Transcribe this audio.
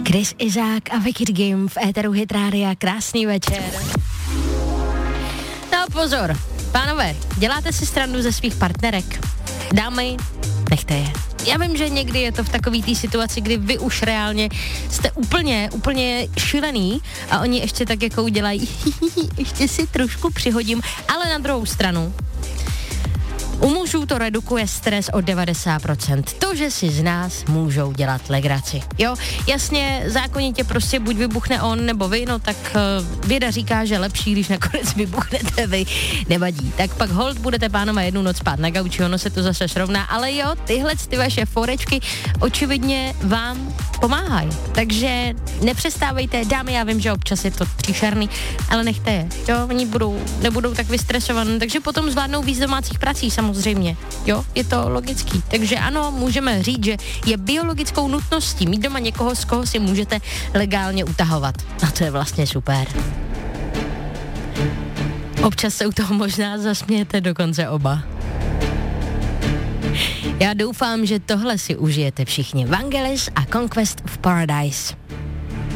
Chris Izák a Wicked Game v éteru Hit Rádia. Krásný večer. No pozor, pánové, děláte si srandu ze svých partnerek. Dámy, nechte je. Já vím, že někdy je to v takový té situaci, kdy vy už reálně jste úplně šílený a oni ještě tak jako udělají, ještě si trošku přihodím, ale na druhou stranu, u mužů to redukuje stres o 90%. To, že si z nás můžou dělat legraci. Jo, jasně, zákonitě prostě buď vybuchne on nebo vy, no tak věda říká, že lepší, když nakonec vybuchnete vy, nevadí. Tak pak hold budete pánové jednu noc spát na gauči, ono se to zase srovná, ale jo, tyhle ty vaše forečky očividně vám pomáhají. Takže nepřestávejte, dámy, já vím, že občas je to příšerný, ale nechte je, jo, oni nebudou tak vystresovaní, takže potom zvládnou víc domácích prací, samozřejmě, jo, je to logický. Takže ano, můžeme říct, že je biologickou nutností mít doma někoho, z koho si můžete legálně utahovat. A to je vlastně super. Občas se u toho možná zasmějete dokonce oba. Já doufám, že tohle si užijete všichni. Vangelis a Conquest of Paradise.